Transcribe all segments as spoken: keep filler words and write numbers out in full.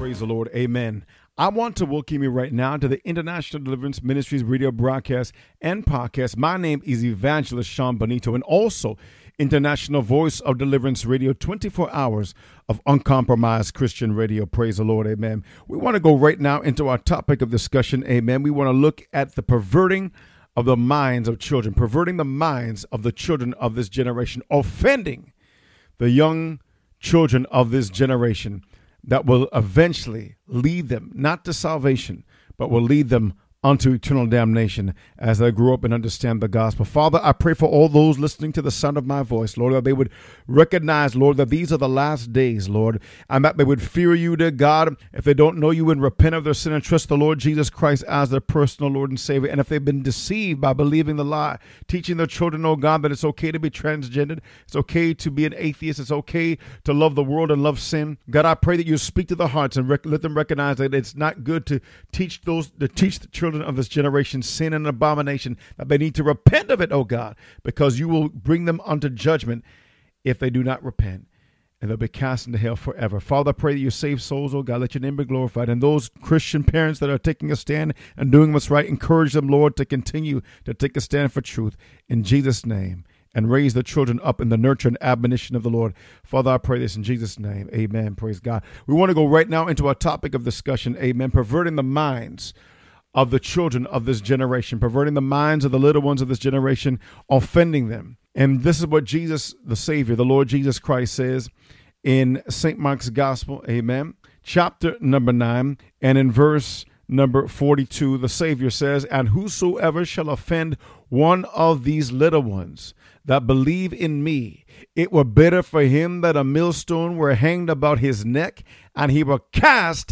Praise the Lord. Amen. I want to welcome you right now to the International Deliverance Ministries radio broadcast and podcast. My name is Evangelist Sean Bonito, and also International Voice of Deliverance Radio, twenty-four hours of uncompromised Christian radio. Praise the Lord. Amen. We want to go right now into our topic of discussion. Amen. We want to look at the perverting of the minds of children, perverting the minds of the children of this generation, offending the young children of this generation that will eventually lead them, not to salvation, but will lead them unto eternal damnation as they grow up and understand the gospel. Father, I pray for all those listening to the sound of my voice, Lord, that they would recognize, Lord, that these are the last days, Lord, and that they would fear you, dear God, if they don't know you, and repent of their sin and trust the Lord Jesus Christ as their personal Lord and Savior. And if they've been deceived by believing the lie, teaching their children, oh God, that it's okay to be transgendered, it's okay to be an atheist, it's okay to love the world and love sin. God, I pray that you speak to the hearts and rec- let them recognize that it's not good to teach those, to teach the children of this generation sin and abomination, that they need to repent of it, oh God, because you will bring them unto judgment if they do not repent, and they'll be cast into hell forever. Father, I pray that you save souls, oh God, let your name be glorified. And those Christian parents that are taking a stand and doing what's right, encourage them, Lord, to continue to take a stand for truth in Jesus' name, and raise the children up in the nurture and admonition of the Lord. Father, I pray this in Jesus' name. Amen. Praise God. We want to go right now into our topic of discussion. Amen. Perverting the minds of the children of this generation, perverting the minds of the little ones of this generation, offending them. And this is what Jesus, the Savior, the Lord Jesus Christ, says in Saint Mark's Gospel, amen, chapter number nine, and in verse number forty-two, the Savior says, "And whosoever shall offend one of these little ones that believe in me, it were better for him that a millstone were hanged about his neck, and he were cast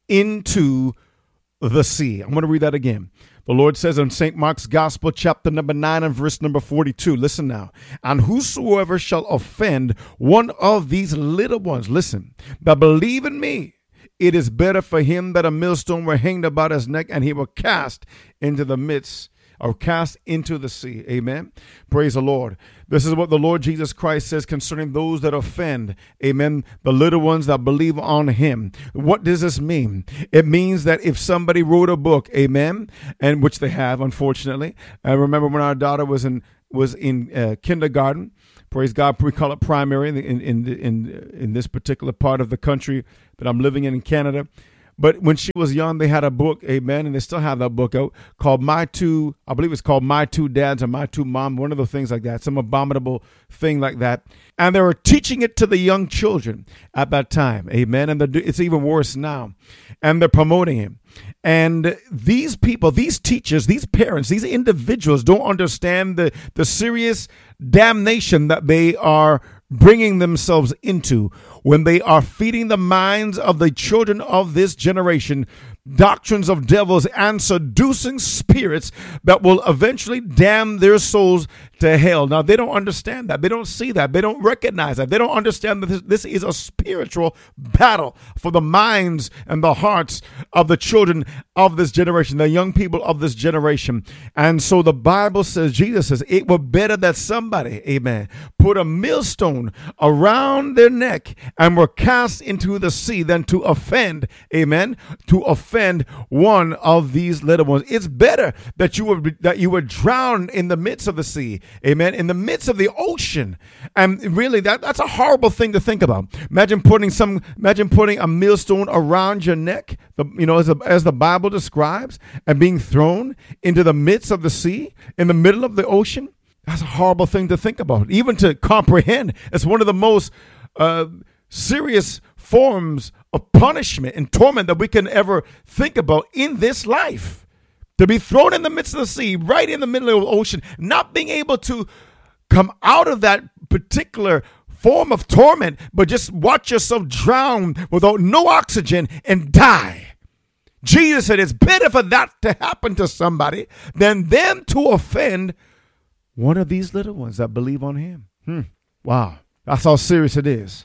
into the sea." I'm going to read that again. The Lord says in Saint Mark's Gospel, chapter number nine and verse number forty-two, listen now, "And whosoever shall offend one of these little ones," listen, "that believe in me, it is better for him that a millstone were hanged about his neck, and he were cast into the midst or cast into the sea." Amen. Praise the Lord. This is what the Lord Jesus Christ says concerning those that offend, amen, the little ones that believe on him. What does this mean? It means that if somebody wrote a book, amen, and which they have, unfortunately. I remember when our daughter was in was in uh, kindergarten. Praise God. We call it primary in in in in in this particular part of the country that I'm living in in Canada. But when she was young, they had a book, amen, and they still have that book out, called My Two, I believe it's called My Two Dads or My Two Mom, one of those things like that, some abominable thing like that. And they were teaching it to the young children at that time, amen, and it's even worse now. And they're promoting it. And these people, these teachers, these parents, these individuals don't understand the, the serious damnation that they are bringing themselves into when they are feeding the minds of the children of this generation doctrines of devils and seducing spirits that will eventually damn their souls to hell. Now, they don't understand that. They don't see that. They don't recognize that. They don't understand that this, this is a spiritual battle for the minds and the hearts of the children of this generation, the young people of this generation. And so the Bible says, Jesus says, it were better that somebody, amen, put a millstone around their neck and were cast into the sea than to offend, amen, to offend one of these little ones. It's better that you would that you would drown in the midst of the sea, amen, in the midst of the ocean. And really, that that's a horrible thing to think about. Imagine putting some, imagine putting a millstone around your neck, the, you know, as the, as the Bible describes, and being thrown into the midst of the sea, in the middle of the ocean. That's a horrible thing to think about, even to comprehend. It's one of the most uh, serious forms of punishment and torment that we can ever think about in this life. To be thrown in the midst of the sea, right in the middle of the ocean, not being able to come out of that particular form of torment, but just watch yourself drown without no oxygen and die. Jesus said it's better for that to happen to somebody than them to offend one of these little ones that believe on him. Hmm. Wow. That's how serious it is.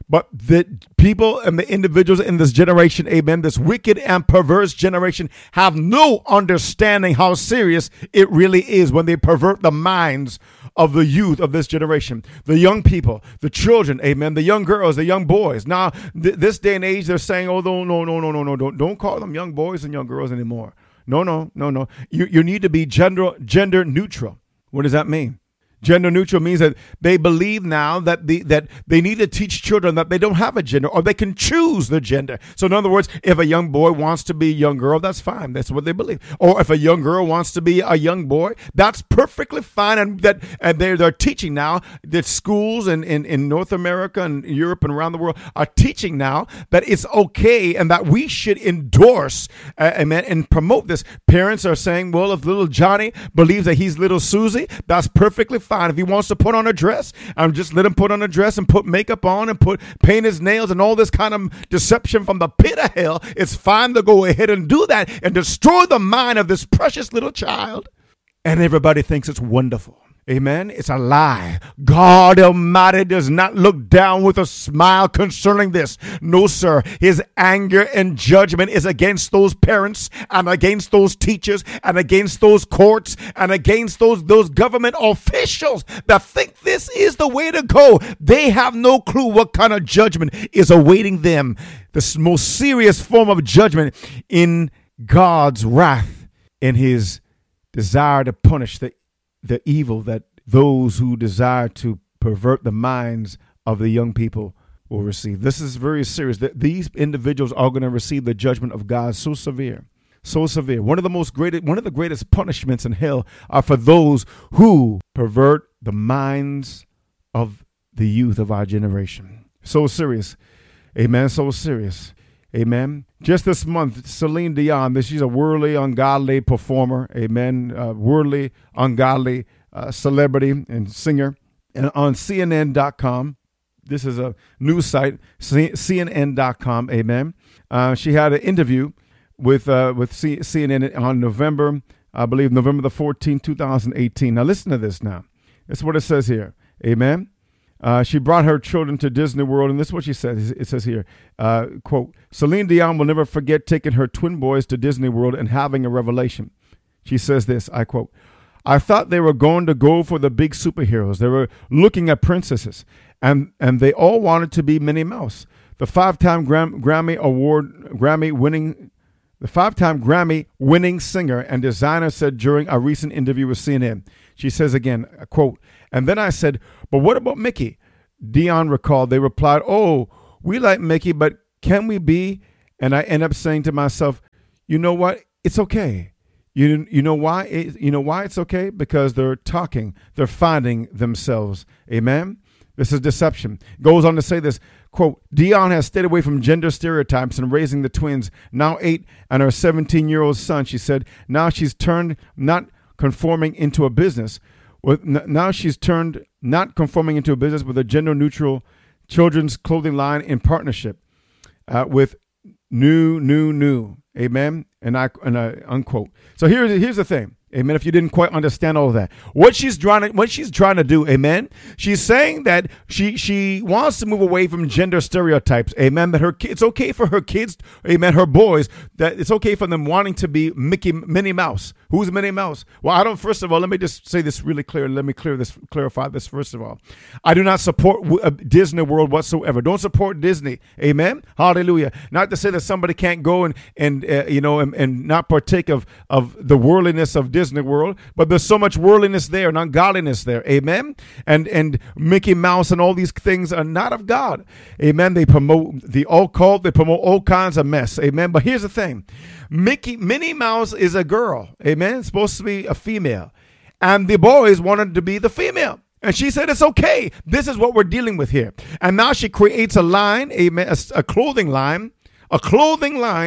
But the people and the individuals in this generation, amen, this wicked and perverse generation have no understanding how serious it really is when they pervert the minds of the youth of this generation, the young people, the children, amen, the young girls, the young boys. Now, th- this day and age, they're saying, oh, no, no, no, no, no, no, don't, don't call them young boys and young girls anymore. No, no, no, no. You, you need to be gender, gender neutral. What does that mean? Gender neutral means that they believe now that the that they need to teach children that they don't have a gender, or they can choose their gender. So in other words, if a young boy wants to be a young girl, that's fine. That's what they believe. Or if a young girl wants to be a young boy, that's perfectly fine. And that and they're they're teaching now that schools in, in, in North America and Europe and around the world are teaching now that it's okay and that we should endorse uh, amen, and promote this. Parents are saying, well, if little Johnny believes that he's little Susie, that's perfectly fine. Fine. If he wants to put on a dress, I'm just let him put on a dress and put makeup on and put paint his nails and all this kind of deception from the pit of hell. It's fine to go ahead and do that and destroy the mind of this precious little child. And everybody thinks it's wonderful. Amen. It's a lie. God Almighty does not look down with a smile concerning this. No, sir. His anger and judgment is against those parents and against those teachers and against those courts and against those, those government officials that think this is the way to go. They have no clue what kind of judgment is awaiting them. The most serious form of judgment in God's wrath and his desire to punish the the evil that those who desire to pervert the minds of the young people will receive. This is very serious. These individuals are going to receive the judgment of God so severe, so severe. One of the most great, one of the greatest punishments in hell are for those who pervert the minds of the youth of our generation. So serious. Amen. So serious. Amen. Just this month, Celine Dion, she's a worldly, ungodly performer. Amen. Uh, worldly, ungodly uh, celebrity and singer. And on C N N dot com, this is a news site, C N N dot com. Amen. Uh, she had an interview with uh, with C- CNN on November, I believe, November the fourteenth, two thousand eighteen. Now listen to this now. That's what it says here. Amen. Uh, she brought her children to Disney World, and this is what she says. It says here, uh, quote, Celine Dion will never forget taking her twin boys to Disney World and having a revelation. She says this, I quote, I thought they were going to go for the big superheroes. They were looking at princesses, and, and they all wanted to be Minnie Mouse. The five-time Gram- Grammy Award, Grammy-winning The five-time Grammy-winning singer and designer said during a recent interview with C N N, she says again, quote, and then I said, but what about Mickey? Dion recalled, they replied, oh, we like Mickey, but can we be? And I end up saying to myself, you know what? It's okay. You, you know why? It, you know why it's okay? Because they're talking. They're finding themselves. Amen? This is deception. Goes on to say this, quote, Dion has stayed away from gender stereotypes and raising the twins, now eight, and her seventeen-year-old son, she said. Now she's turned not conforming into a business. With, now she's turned not conforming into a business with a gender-neutral children's clothing line in partnership uh, with New, New, New. Amen? And I, and I unquote. So here's, here's the thing. Amen. If you didn't quite understand all of that, what she's trying to, what she's trying to do, amen. She's saying that she she wants to move away from gender stereotypes, amen. That her it's okay for her kids, amen, her boys, that it's okay for them wanting to be Mickey, Minnie Mouse. Who's Minnie Mouse? Well, I don't. First of all, let me just say this really clear. Let me clear this, clarify this. First of all, I do not support uh, Disney World whatsoever. Don't support Disney, amen. Hallelujah. Not to say that somebody can't go and and uh, you know and, and not partake of of the worldliness of Disney. Disney World, but there's so much worldliness there and ungodliness there, amen. And and Mickey Mouse and all these things are not of God, amen. They promote the occult, they promote all kinds of mess, amen. But here's the thing, Mickey Minnie Mouse is a girl, amen. It's supposed to be a female, and the boys wanted to be the female. And she said, it's okay. This is what we're dealing with here. And now she creates a line, amen, a, a clothing line, a clothing line.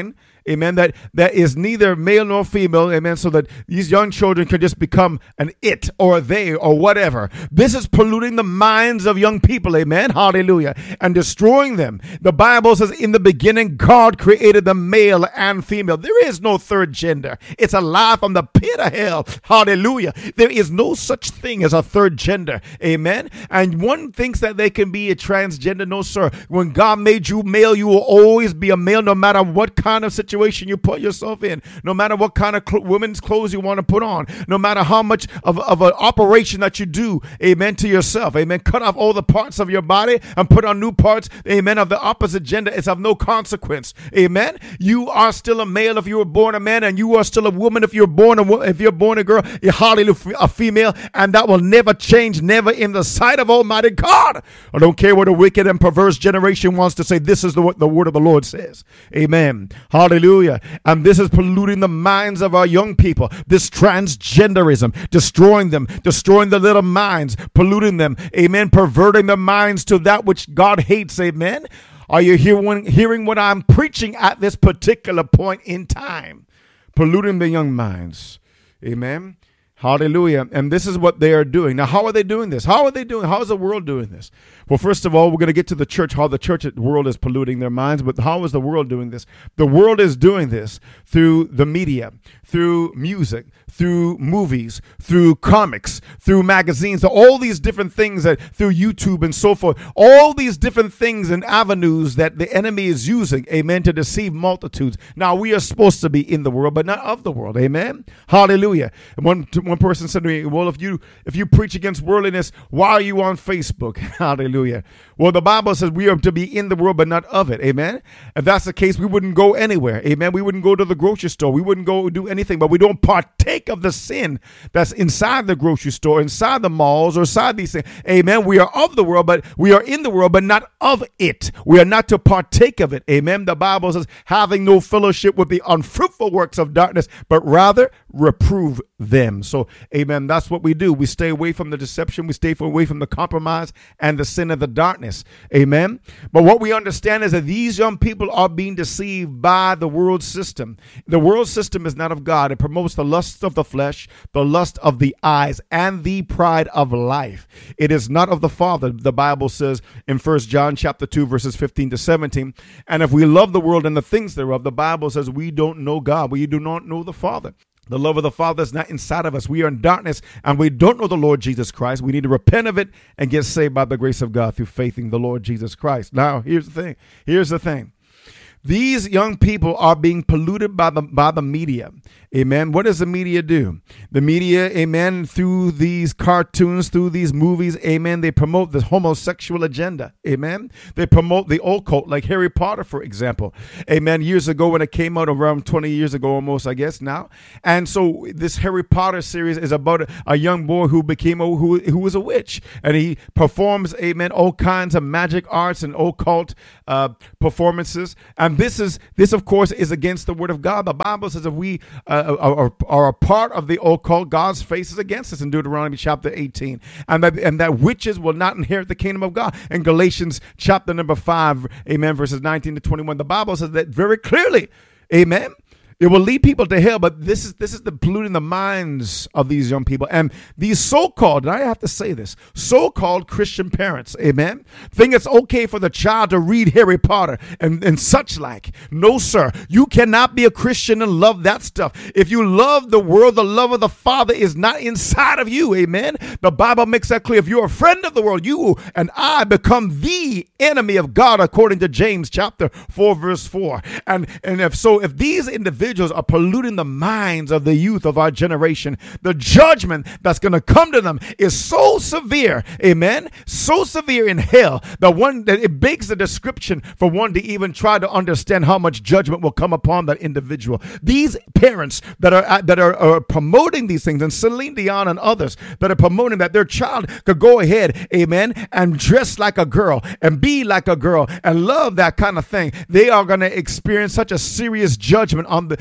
amen, that, that is neither male nor female, amen, so that these young children can just become an it or they or whatever. This is polluting the minds of young people, amen, hallelujah, and destroying them. The Bible says in the beginning, God created the male and female. There is no third gender. It's a lie from the pit of hell, hallelujah. There is no such thing as a third gender, amen. And one thinks that they can be a transgender. No, sir. When God made you male, you will always be a male, no matter what kind of situation you put yourself in, no matter what kind of cl- women's clothes you want to put on, no matter how much of, of an operation that you do, amen, to yourself, amen. Cut off all the parts of your body and put on new parts, amen, of the opposite gender. It's of no consequence, amen. You are still a male if you were born a man, and you are still a woman if you're born a if you're born a girl, you're hardly a female, and that will never change, never in the sight of Almighty God. I don't care what a wicked and perverse generation wants to say. This is the, what the word of the Lord says. Amen. Hallelujah. And this is polluting the minds of our young people. This transgenderism, destroying them, destroying the little minds, polluting them. Amen. Perverting their minds to that which God hates. Amen. Are you hearing, hearing what I'm preaching at this particular point in time? Polluting the young minds. Amen. Hallelujah. And this is what they are doing. Now, how are they doing this? How are they doing? How is the world doing this? Well, first of all, we're going to get to the church, how the church world is polluting their minds. But how is the world doing this? The world is doing this through the media, through music, through movies, through comics, through magazines, all these different things that through YouTube and so forth, all these different things and avenues that the enemy is using, amen, to deceive multitudes. Now, we are supposed to be in the world, but not of the world. Amen. Hallelujah. And one, one person said to me, well, if you, if you preach against worldliness, why are you on Facebook? Hallelujah. Well, the Bible says we are to be in the world, but not of it. Amen. If that's the case, we wouldn't go anywhere. Amen. We wouldn't go to the grocery store. We wouldn't go do anything, but we don't partake of the sin that's inside the grocery store, inside the malls, or inside these things. Amen. We are of the world, but we are in the world, but not of it. We are not to partake of it. Amen. The Bible says, having no fellowship with the unfruitful works of darkness, but rather reprove them. So, amen. That's what we do. We stay away from the deception. We stay away from the compromise and the sin of the darkness. Amen. But what we understand is that these young people are being deceived by the world system. The world system is not of God. It promotes the lust of the flesh, the lust of the eyes, and the pride of life. It is not of the Father. The Bible says in First John chapter two, verses fifteen to seventeen. And if we love the world and the things thereof, the Bible says we don't know God. We do not know the Father. The love of the Father is not inside of us. We are in darkness and we don't know the Lord Jesus Christ. We need to repent of it and get saved by the grace of God through faith in the Lord Jesus Christ. Now, here's the thing. Here's the thing. These young people are being polluted by the by the media. Amen. What does the media do? The media, amen, through these cartoons, through these movies, amen, they promote the homosexual agenda. Amen. They promote the occult, like Harry Potter, for example. Amen. Years ago, when it came out, around twenty years ago almost, I guess now. And so this Harry Potter series is about a, a young boy who became a, who, who was a witch. And he performs, amen, all kinds of magic arts and occult uh, performances. And this is, this of course, is against the word of God. The Bible says if we uh, Are, are a part of the occult, God's face is against us in Deuteronomy chapter eighteen, and that and that witches will not inherit the kingdom of God. In Galatians chapter number five, amen, verses nineteen to twenty-one, the Bible says that very clearly, amen. It will lead people to hell, but this is this is the polluting the minds of these young people. And these so-called, and I have to say this, so-called Christian parents, amen, think it's okay for the child to read Harry Potter and, and such like. No, sir. You cannot be a Christian and love that stuff. If you love the world, the love of the Father is not inside of you, amen. The Bible makes that clear. If you're a friend of the world, you and I become the enemy of God, according to James chapter four, verse four. And, and if so, if these individuals are polluting the minds of the youth of our generation, the judgment that's going to come to them is so severe, amen, so severe in hell that one that it begs the description for one to even try to understand how much judgment will come upon that individual. These parents that are that are, are promoting these things, and Celine Dion and others that are promoting that their child could go ahead, amen, and dress like a girl and be like a girl and love that kind of thing, they are going to experience such a serious judgment on the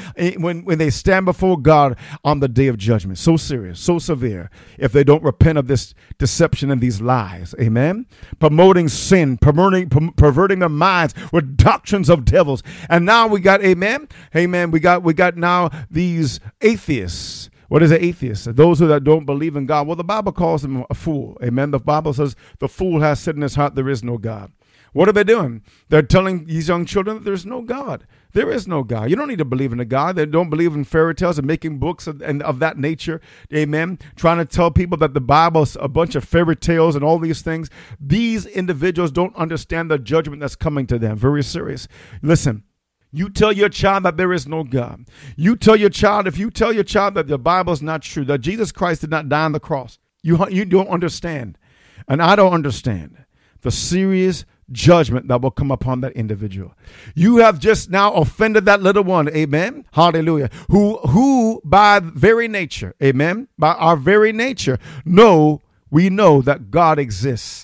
when, when they stand before God on the day of judgment. So serious, so severe, if they don't repent of this deception and these lies. Amen. Promoting sin, perverting, perverting their minds with doctrines of devils. And now we got, amen, amen, we got, we got now these atheists. What is an atheist? Those who that don't believe in God. Well, the Bible calls them a fool. Amen. The Bible says the fool has said in his heart, there is no God. What are they doing? They're telling these young children that there's no God. There is no God. You don't need to believe in a God. They don't believe in fairy tales and making books and, and of that nature. Amen. Trying to tell people that the Bible is a bunch of fairy tales and all these things. These individuals don't understand the judgment that's coming to them. Very serious. Listen. You tell your child that there is no God. You tell your child, if you tell your child that the Bible is not true, that Jesus Christ did not die on the cross, you, you don't understand. And I don't understand the serious judgment that will come upon that individual. You have just now offended that little one. Amen. Hallelujah. Who, who by very nature, amen, by our very nature, know, we know that God exists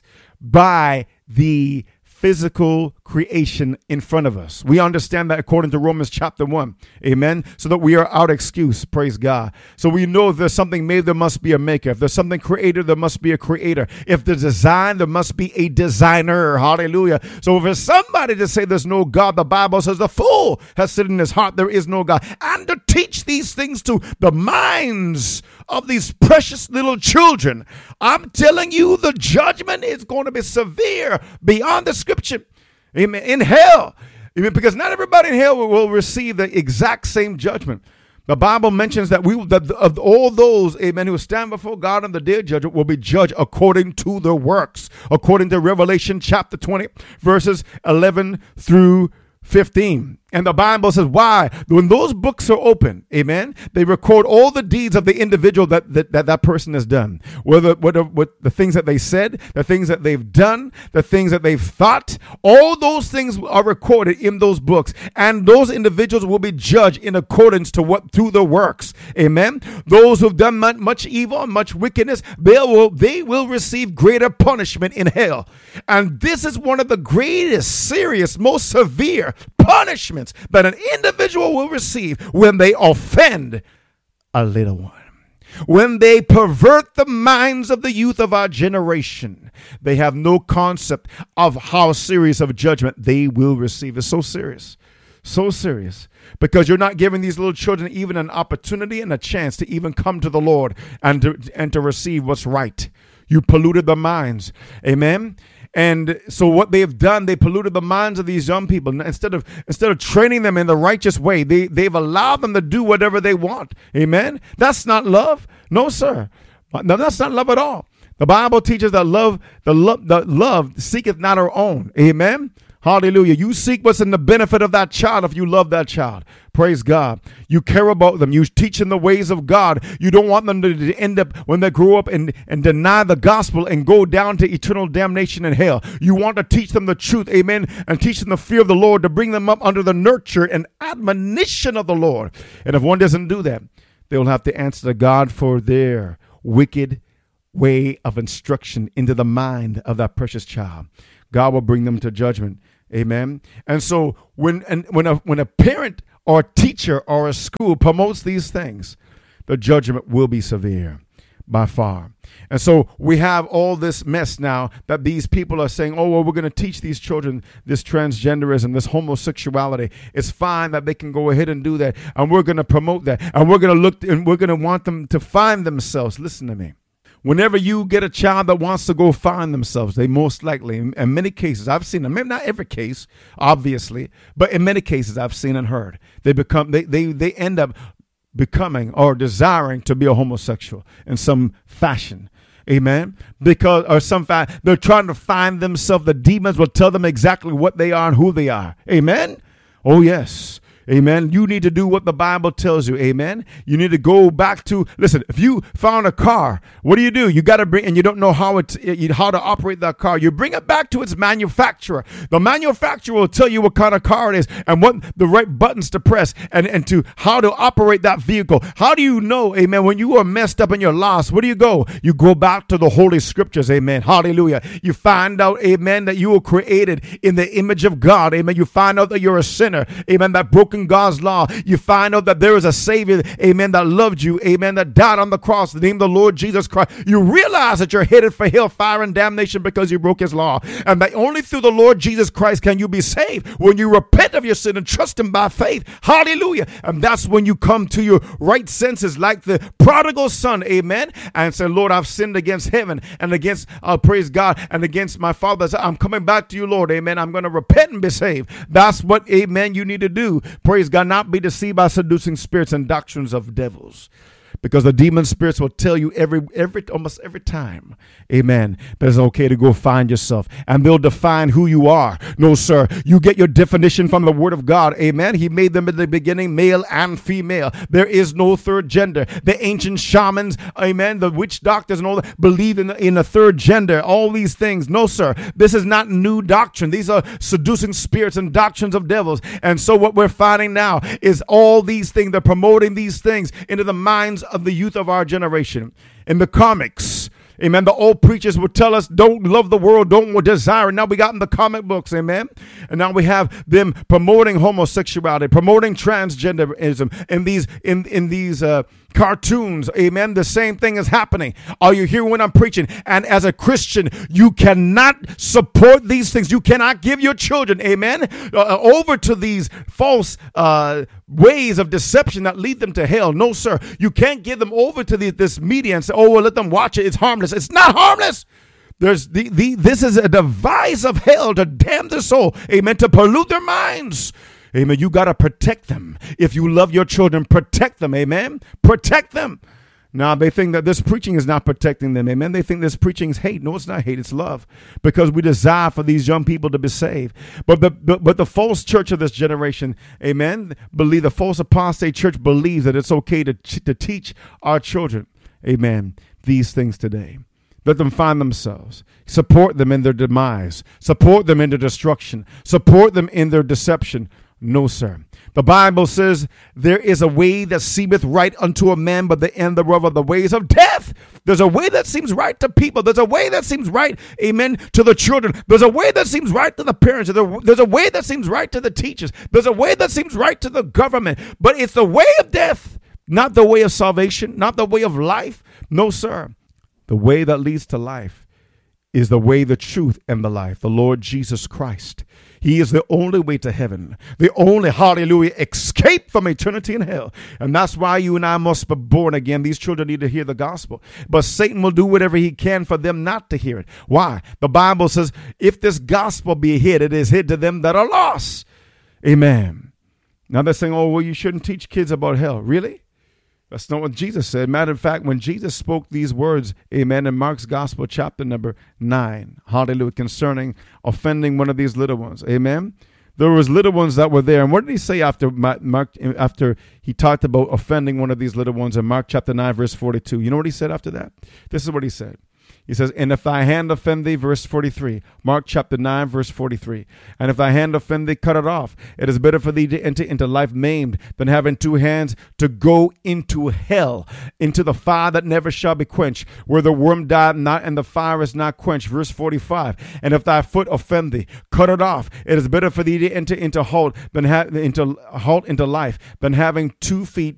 by the physical creation in front of us. We understand that according to Romans chapter one. Amen. So that we are out excuse. Praise God. So we know if there's something made, there must be a maker. If there's something created, there must be a creator. If there's design, there must be a designer. Hallelujah. So if there's somebody to say there's no God, the Bible says the fool has said in his heart, there is no God. And to teach these things to the minds of these precious little children, I'm telling you, the judgment is going to be severe beyond description. Amen. In hell. Amen. Because not everybody in hell will, will receive the exact same judgment. The Bible mentions that we that of all those, amen, who stand before God on the day of judgment will be judged according to their works, according to Revelation chapter twenty, verses eleven through fifteen. And the Bible says, why? When those books are open, amen, they record all the deeds of the individual that that, that, that person has done. Whether what, what the things that they said, the things that they've done, the things that they've thought, all those things are recorded in those books. And those individuals will be judged in accordance to what through their works. Amen. Those who've done much evil and much wickedness, they will, they will receive greater punishment in hell. And this is one of the greatest, serious, most severe punishments that an individual will receive when they offend a little one. When they pervert the minds of the youth of our generation, they have no concept of how serious of judgment they will receive. It's so serious, so serious, because you're not giving these little children even an opportunity and a chance to even come to the Lord and to, and to receive what's right. You polluted their minds. Amen. And so what they've done, they polluted the minds of these young people. Instead of instead of training them in the righteous way, they, they've allowed them to do whatever they want. Amen. That's not love. No, sir. No, that's not love at all. The Bible teaches that love, the love, the love seeketh not her own. Amen. Hallelujah. You seek what's in the benefit of that child if you love that child. Praise God. You care about them. You teach them the ways of God. You don't want them to end up when they grow up and, and deny the gospel and go down to eternal damnation in hell. You want to teach them the truth. Amen. And teach them the fear of the Lord, to bring them up under the nurture and admonition of the Lord. And if one doesn't do that, they will have to answer to God for their wicked way of instruction into the mind of that precious child. God will bring them to judgment. Amen. And so when and when a when a parent or a teacher or a school promotes these things, the judgment will be severe by far. And so we have all this mess now that these people are saying, oh, well, we're going to teach these children this transgenderism, this homosexuality. It's fine that they can go ahead and do that. And we're going to promote that. And we're going to look and we're going to want them to find themselves. Listen to me. Whenever you get a child that wants to go find themselves, they most likely, in, in many cases, I've seen them, maybe not every case, obviously, but in many cases I've seen and heard, they become, they, they, they end up becoming or desiring to be a homosexual in some fashion. Amen. Because, or some fact, they're trying to find themselves. The demons will tell them exactly what they are and who they are. Amen. Oh, yes. Amen. You need to do what the Bible tells you. Amen. You need to go back to, listen, if you found a car, what do you do? You got to bring, and you don't know how it, how to operate that car. You bring it back to its manufacturer. The manufacturer will tell you what kind of car it is and what the right buttons to press and, and to how to operate that vehicle. How do you know, amen, when you are messed up and you're lost, where do you go? You go back to the Holy Scriptures. Amen. Hallelujah. You find out, amen, that you were created in the image of God. Amen. You find out that you're a sinner. Amen. That broken broken God's law, you find out that there is a Savior, amen, that loved you, amen, that died on the cross, the name of the Lord Jesus Christ. You realize that you're headed for hellfire and damnation because you broke his law. And that only through the Lord Jesus Christ can you be saved, when you repent of your sin and trust him by faith. Hallelujah. And that's when you come to your right senses like the prodigal son, amen, and say, Lord, I've sinned against heaven and against, uh, praise God, and against my father. I'm coming back to you, Lord, amen. I'm going to repent and be saved. That's what, amen, you need to do. Praise God, not be deceived by seducing spirits and doctrines of devils. Because the demon spirits will tell you every, every, almost every time, amen, that it's okay to go find yourself. And they'll define who you are. No, sir. You get your definition from the word of God, amen. He made them in the beginning, male and female. There is no third gender. The ancient shamans, amen, the witch doctors and all that believe in, in a third gender, all these things. No, sir. This is not new doctrine. These are seducing spirits and doctrines of devils. And so what we're finding now is all these things, they're promoting these things into the minds of the youth of our generation. In the comics, amen, the old preachers would tell us, don't love the world, don't desire it. Now we got in the comic books, amen, and now we have them promoting homosexuality, promoting transgenderism in these in in these uh cartoons, amen. The same thing is happening. Are you hearing what I'm preaching? And as a Christian, you cannot support these things. You cannot give your children, amen, uh, over to these false uh, ways of deception that lead them to hell. No, sir. You can't give them over to the, this media and say, oh, well, let them watch it. It's harmless. It's not harmless. There's the, the this is a device of hell to damn their soul, amen, to pollute their minds. Amen. You got to protect them. If you love your children, protect them. Amen. Protect them. Now, they think that this preaching is not protecting them. Amen. They think this preaching is hate. No, it's not hate. It's love, because we desire for these young people to be saved. But the, but, but the false church of this generation, amen, believe the false apostate church believes that it's okay to, to teach our children, amen, these things today. Let them find themselves. Support them in their demise. Support them in their destruction. Support them in their deception. No, sir. The Bible says there is a way that seemeth right unto a man, but the end thereof are the ways of death. There's a way that seems right to people. There's a way that seems right, amen, to the children. There's a way that seems right to the parents. There's a, there's a way that seems right to the teachers. There's a way that seems right to the government. But it's the way of death, not the way of salvation, not the way of life. No, sir. The way that leads to life is the way, the truth, and the life, the Lord Jesus Christ. He is the only way to heaven, the only, hallelujah, escape from eternity in hell. And that's why you and I must be born again. These children need to hear the gospel. But Satan will do whatever he can for them not to hear it. Why? The Bible says, if this gospel be hid, it is hid to them that are lost. Amen. Now they're saying, oh, well, you shouldn't teach kids about hell. Really? That's not what Jesus said. Matter of fact, when Jesus spoke these words, amen, in Mark's gospel, chapter number nine, hallelujah, concerning offending one of these little ones, amen, there was little ones that were there. And what did he say after Mark, after he talked about offending one of these little ones in Mark chapter nine, verse forty-two? You know what he said after that? This is what he said. He says, and if thy hand offend thee, verse forty-three, Mark chapter nine, verse forty-three, and if thy hand offend thee, cut it off. It is better for thee to enter into life maimed than having two hands to go into hell, into the fire that never shall be quenched, where the worm died not and the fire is not quenched. Verse forty-five, and if thy foot offend thee, cut it off. It is better for thee to enter into halt than ha- into halt into life than having two feet